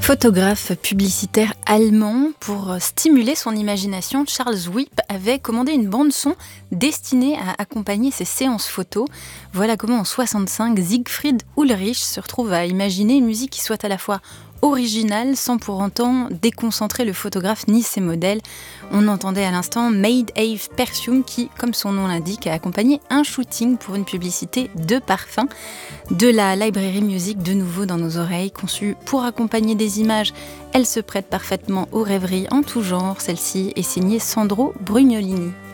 Photographe publicitaire allemand, pour stimuler son imagination, Charles Wipp avait commandé une bande-son destinée à accompagner ses séances photos. Voilà comment en 1965, Siegfried Ulrich se retrouve à imaginer une musique qui soit à la fois originale sans pour autant déconcentrer le photographe ni ses modèles. On entendait à l'instant Made Ave Perfume qui, comme son nom l'indique, a accompagné un shooting pour une publicité de parfum. De la library music de nouveau dans nos oreilles, conçue pour accompagner des images, elle se prête parfaitement aux rêveries en tout genre. Celle-ci est signée Sandro Brugnolini.